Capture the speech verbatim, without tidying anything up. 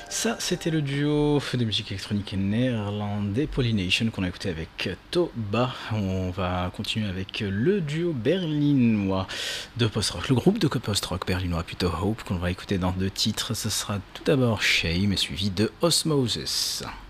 Ça, c'était le duo de musique électronique néerlandais Polynation qu'on a écouté avec Toba. On va continuer avec le duo berlinois de post-rock, le groupe de post-rock berlinois plutôt Hope qu'on va écouter dans deux titres. Ce sera tout d'abord Shame et suivi de Osmosis.